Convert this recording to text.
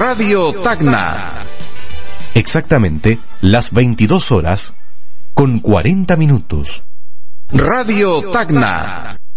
Radio Tacna. Exactamente las 22 horas con 40 minutos. Radio Tacna.